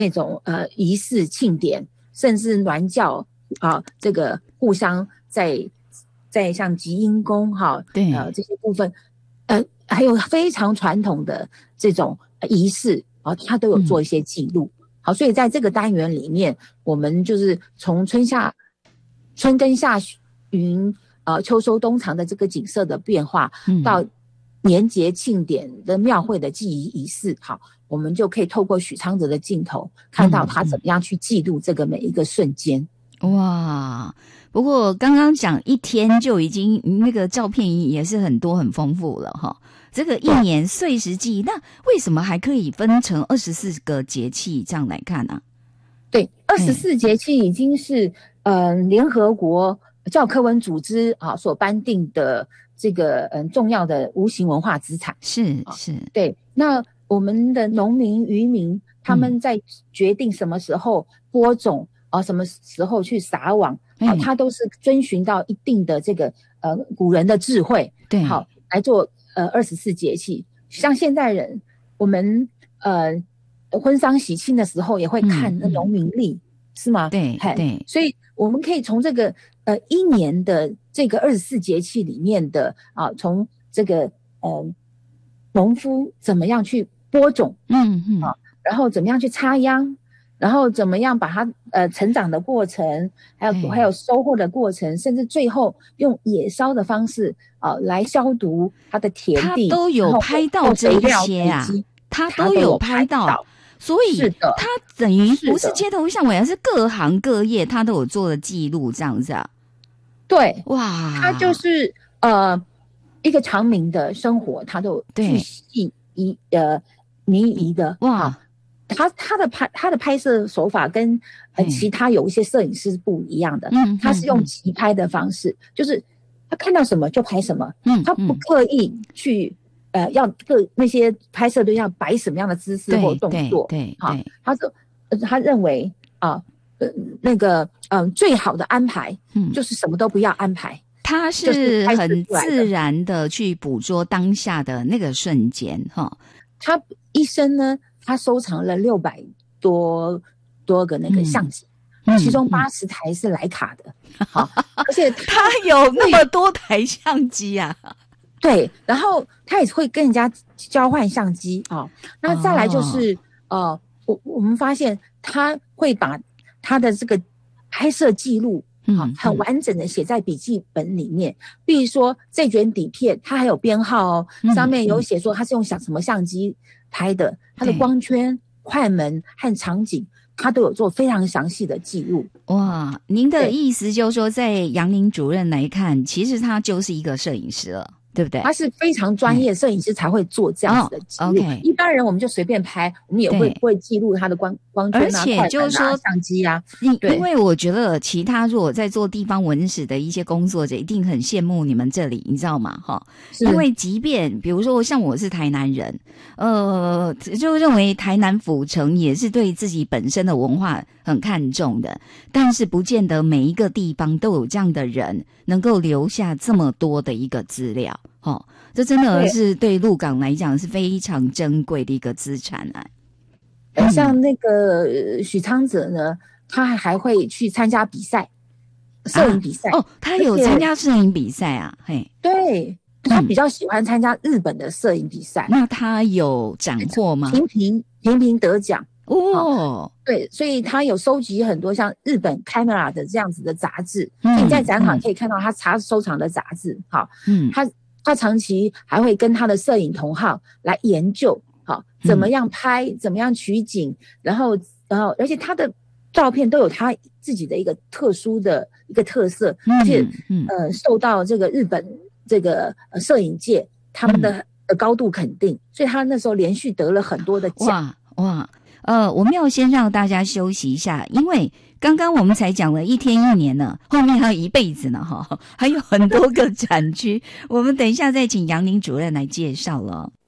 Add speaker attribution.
Speaker 1: 那种仪式庆典，甚至銮教这个互相在像积阴功
Speaker 2: 对，
Speaker 1: 这些部分，还有非常传统的这种仪式他都有做一些记录。好，所以在这个单元里面，我们就是从春耕夏耘秋收冬藏的这个景色的变化，到年节庆典的庙会的记忆仪式，好，我们就可以透过许昌泽的镜头，看到他怎么样去记录这个每一个瞬间。
Speaker 2: 哇！不过刚刚讲一天就已经那个照片也是很多很丰富了哈。这个一年岁时记，那为什么还可以分成24个节气这样来看呢？
Speaker 1: 对，24节气已经是联合国教科文组织所颁定的这个重要的无形文化资产。
Speaker 2: 是，
Speaker 1: 对。那我们的农民渔民他们在决定什么时候播种什么时候去撒网，他都是遵循到一定的这个古人的智慧，
Speaker 2: 对，
Speaker 1: 好来做24节气。像现代人，我们婚丧喜庆的时候也会看那农民历，是吗？
Speaker 2: 对，
Speaker 1: 所以我们可以从这个一年的这个24节气里面的从这个农夫怎么样去播种，然后怎么样去插秧，然后怎么样把它成长的过程，还有收获的过程，甚至最后用野烧的方式来消毒它的田地，
Speaker 2: 他都有拍到这一些啊，他都有拍到，所以他等于不是街头巷尾，而是各行各业他都有做的记录，这样子啊。对，哇，
Speaker 1: 他就是一个常民的生活，他都有巨细靡遗的哇。他的拍摄手法跟其他有一些摄影师不一样的，他是用即拍的方式，就是他看到什么就拍什么，他不刻意去要那些拍摄对象摆什么样的姿势或动作，
Speaker 2: 对，
Speaker 1: 他认为那个最好的安排就是什么都不要安排，
Speaker 2: 他是很自然的去捕捉当下的那个瞬间哈。
Speaker 1: 他一生呢，他收藏了600多个那个相机，其中80台是徕卡的，而且
Speaker 2: 他有那么多台相机啊。
Speaker 1: 对，然后他也会跟人家交换相机那再来就是我们发现他会把他的这个拍摄记录很完整的写在笔记本里面，比如说这卷底片它还有编号上面有写说它是用什么相机拍的，它的光圈、快门和场景他都有做非常详细的记录。
Speaker 2: 哇，您的意思就是说在杨宁主任来看，其实他就是一个摄影师了，对不对？
Speaker 1: 他是非常专业摄影师才会做这样子的记录，一般人我们就随便拍，我们也不会记录他的光圈
Speaker 2: 而且就是说
Speaker 1: 相机啊。
Speaker 2: 因为我觉得其他如果在做地方文史的一些工作者一定很羡慕你们这里，你知道吗？因为即便比如说像我是台南人，就认为台南府城也是对自己本身的文化很看重的，但是不见得每一个地方都有这样的人能够留下这么多的一个资料。这真的是对鹿港来讲是非常珍贵的一个资产啊。
Speaker 1: 像那个许昌泽呢，他还会去参加比赛，摄影比赛
Speaker 2: 他有参加摄影比赛啊。
Speaker 1: 对，他比较喜欢参加日本的摄影比赛。
Speaker 2: 那他有斩获吗？
Speaker 1: 频频得奖对，所以他有收集很多像日本 Camera 的这样子的杂志，你在展场可以看到他收藏的杂志。他长期还会跟他的摄影同好来研究怎么样拍，怎么样取景，然后而且他的照片都有他自己的一个特殊的一个特色，而且受到这个日本这个摄影界他们的高度肯定，所以他那时候连续得了很多的奖。
Speaker 2: 哇，我们要先让大家休息一下，因为刚刚我们才讲了一天一年呢，后面还有一辈子呢还有很多个展区我们等一下再请杨宁主任来介绍了。